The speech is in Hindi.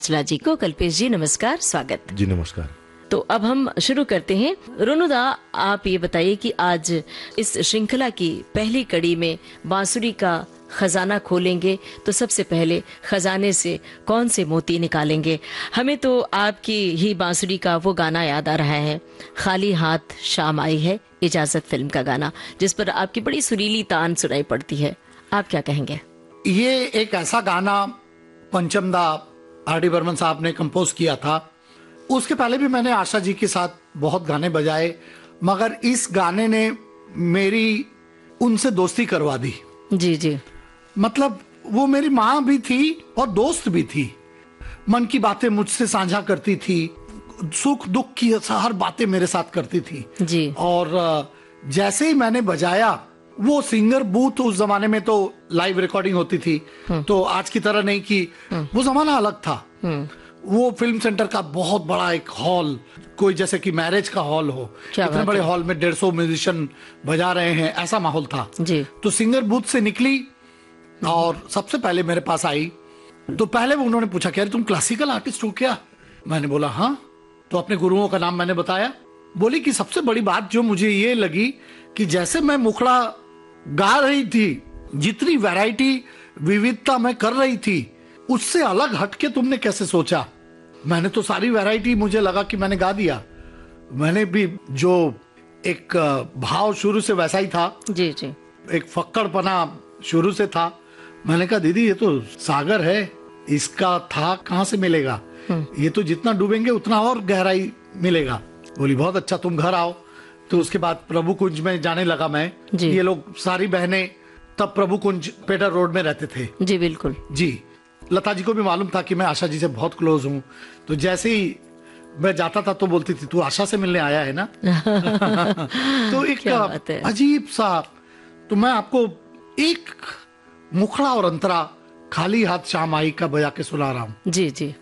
चला जी को कल्पेश जी नमस्कार, स्वागत जी नमस्कार। तो अब हम शुरू करते हैं। रोनुदा, आप ये बताइए कि आज इस श्रृंखला की पहली कड़ी में बांसुरी का खजाना खोलेंगे तो सबसे पहले खजाने से कौन से मोती निकालेंगे? हमें तो आपकी ही बांसुरी का वो गाना याद आ रहा है, खाली हाथ शाम आई है, इजाजत फिल्म का गाना, जिस पर आपकी बड़ी सुरीली तान सुनाई पड़ती है। आप क्या कहेंगे? ये एक ऐसा गाना पंचमदा आर डी बर्मन साहब ने कंपोज किया था। उसके पहले भी मैंने आशा जी के साथ बहुत गाने बजाए, मगर इस गाने ने मेरी उनसे दोस्ती करवा दी। जी जी, मतलब वो मेरी माँ भी थी और दोस्त भी थी। मन की बातें मुझसे साझा करती थी, सुख दुख की हर बातें मेरे साथ करती थी जी। और जैसे ही मैंने बजाया, वो सिंगर बूथ उस जमाने में तो लाइव रिकॉर्डिंग होती थी, तो आज की तरह नहीं कि वो जमाना अलग था। वो फिल्म सेंटर का बहुत बड़ा एक हॉल, कोई जैसे कि मैरिज का हॉल हो, इतने बड़े हॉल में 150 म्यूजिशियन बजा रहे हैं, ऐसा माहौल था जी। तो सिंगर बूथ से निकली और सबसे पहले मेरे पास आई। तो पहले वो उन्होंने पूछा कि तुम क्लासिकल आर्टिस्ट हो क्या? मैंने बोला हाँ। तो अपने गुरुओं का नाम मैंने बताया। बोली कि सबसे बड़ी बात जो मुझे ये लगी कि जैसे मैं मुखड़ा गा रही थी, जितनी वैरायटी विविधता मैं कर रही थी, उससे अलग हटके तुमने कैसे सोचा? मैंने तो सारी वैरायटी, मुझे लगा कि मैंने गा दिया। मैंने भी जो एक भाव शुरू से वैसा ही था जी जी, एक फक्कड़पना शुरू से था। मैंने कहा दीदी ये तो सागर है, इसका था कहाँ से मिलेगा? ये तो जितना डूबेंगे उतना और गहराई मिलेगा। बोली बहुत अच्छा, तुम घर आओ। तो उसके बाद प्रभु कुंज में जाने लगा मैं। ये लोग सारी बहनें तब प्रभु कुंज पेटर रोड में रहते थे जी। बिल्कुल जी। लता जी को भी मालूम था कि मैं आशा जी से बहुत क्लोज हूँ, तो जैसे ही मैं जाता था तो बोलती थी तू आशा से मिलने आया है ना। तो एक अजीब सा, तो मैं आपको एक मुखड़ा और अंतरा खाली हाथ शाम आई का बजा के सुना रहा हूँ जी जी।